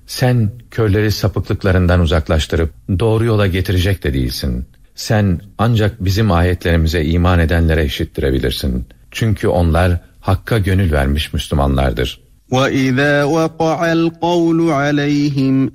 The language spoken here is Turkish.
Sen körleri sapıklıklarından uzaklaştırıp doğru yola getirecek de değilsin. Sen ancak bizim ayetlerimize iman edenlere işittirebilirsin. Çünkü onlar Hakk'a gönül vermiş Müslümanlardır. وَإِذَا وَقَعَ الْقَوْلُ عَلَيْهِمْ